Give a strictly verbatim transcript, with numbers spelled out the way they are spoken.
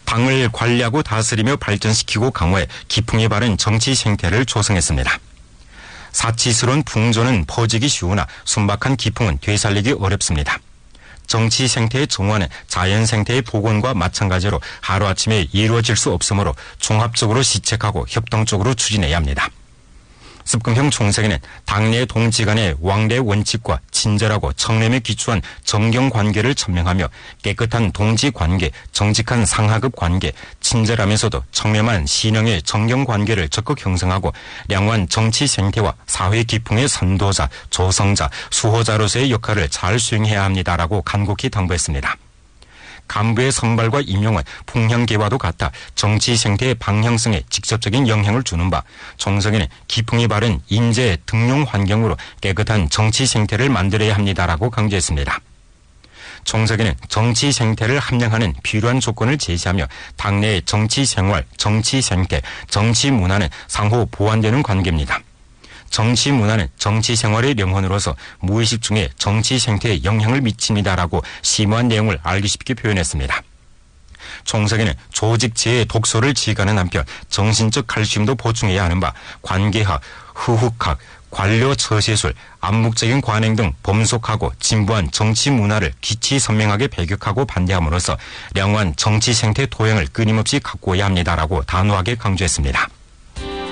당을 관리하고 다스리며 발전시키고 강화해 기풍이 바른 정치 생태를 조성했습니다. 사치스러운 풍조는 퍼지기 쉬우나 순박한 기풍은 되살리기 어렵습니다. 정치 생태의 정화는 자연 생태의 복원과 마찬가지로 하루아침에 이루어질 수 없으므로 종합적으로 시책하고 협동적으로 추진해야 합니다. 습금형 총세기는 당내 동지 간의 왕래 원칙과 친절하고 청렴에 기초한 정경관계를 천명하며 깨끗한 동지관계, 정직한 상하급 관계, 친절하면서도 청렴한 신형의 정경관계를 적극 형성하고 량호한 정치 생태와 사회 기풍의 선도자, 조성자, 수호자로서의 역할을 잘 수행해야 합니다라고 간곡히 당부했습니다. 간부의 선발과 임용은 풍향계와도 같아 정치 생태의 방향성에 직접적인 영향을 주는 바, 총석에는 기풍이 바른 인재 등용 환경으로 깨끗한 정치 생태를 만들어야 합니다라고 강조했습니다. 총석에는 정치 생태를 함양하는 필요한 조건을 제시하며 당내의 정치 생활, 정치 생태, 정치 문화는 상호 보완되는 관계입니다. 정치 문화는 정치 생활의 영혼으로서 무의식 중에 정치 생태에 영향을 미칩니다라고 심오한 내용을 알기 쉽게 표현했습니다. 총석에는 조직제의 독소를 지가는 한편 정신적 칼슘도 보충해야 하는 바 관계학, 후흑학, 관료 처세술, 암묵적인 관행 등 범속하고 진부한 정치 문화를 기치 선명하게 배격하고 반대함으로써 량호한 정치 생태 토양을 끊임없이 가꾸어야 합니다라고 단호하게 강조했습니다.